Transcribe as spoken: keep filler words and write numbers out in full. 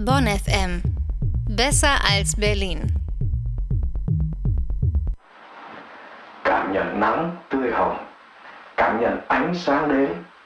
Bonn F M. Besser als Berlin. Cảm nhận nắng tươi hồng, cảm nhận ánh sáng đến